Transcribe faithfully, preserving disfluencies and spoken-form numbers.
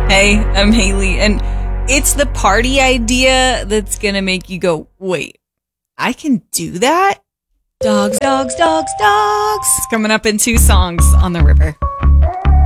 Hey, I'm Haley, and it's the party idea that's gonna make you go, wait, I can do that? Dogs, dogs, dogs, dogs. Coming up in two songs on the river.